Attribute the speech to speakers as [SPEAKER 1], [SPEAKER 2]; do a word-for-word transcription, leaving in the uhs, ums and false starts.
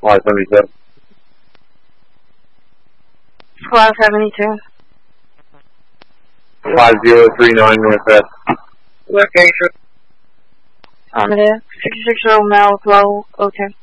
[SPEAKER 1] Y seventy-seven.
[SPEAKER 2] Y seventy-two.
[SPEAKER 1] five zero three nine Northwest.
[SPEAKER 3] Location.
[SPEAKER 2] Affirmative. six six zero miles low, O ten.